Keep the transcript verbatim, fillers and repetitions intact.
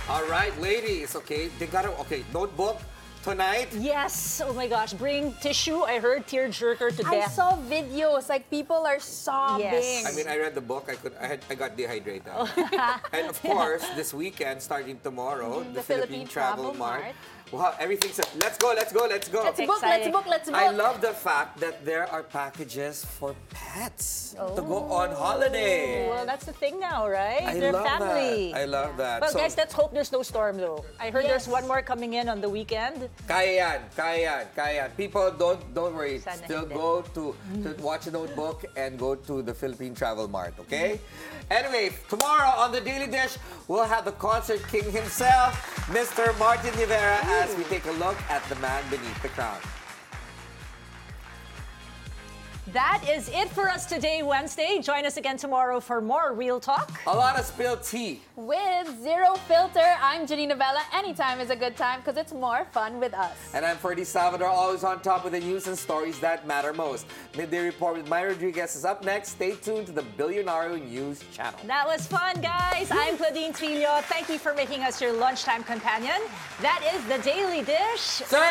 All right, ladies, okay, they got to, okay, notebook tonight. Yes. Oh my gosh. Bring tissue. I heard tearjerker to I death. saw videos, like people are sobbing. Yes. I mean, I read the book. I could. I, had, I got dehydrated. And of course, this weekend, starting tomorrow, Mm, the, the Philippine, Philippine Travel, Travel Mart. Mart. Wow, everything's. Let's go. Let's go. Let's go. Let's book, let's Exciting. book, let's book. I love the fact that there are packages for pets to go on holiday. Well, that's the thing now, right? I They're love family. that. I love that. Well, So, guys, let's hope there's no storm, though. I heard Yes. there's one more coming in on the weekend. kaya yan, kaya yan, kaya yan. People, don't don't worry. Sana Still hindi. go to, to watch a notebook and go to the Philippine Travel Mart, okay? Anyway, tomorrow on the Daily Dish, we'll have the concert king himself, Mister Martin Rivera, as we take a look at the man beneath the crown. That is it for us today, Wednesday. Join us again tomorrow for more Real Talk. A lot of spilled tea. With Zero Filter, I'm Janine Novella. Anytime is a good time because it's more fun with us. And I'm Ferdy Salvador, always on top of the news and stories that matter most. Midday Report with Maya Rodriguez is up next. Stay tuned to the Billionaire News channel. That was fun, guys. I'm Claudine Trillo. Thank you for making us your lunchtime companion. That is the Daily Dish. Sir!